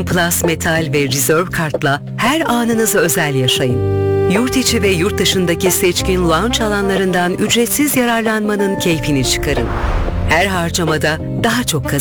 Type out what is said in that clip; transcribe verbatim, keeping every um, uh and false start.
Plus Metal ve Reserve kartla her anınızı özel yaşayın. Yurt içi ve yurt dışındaki seçkin lounge alanlarından ücretsiz yararlanmanın keyfini çıkarın. Her harcamada daha çok kazanın.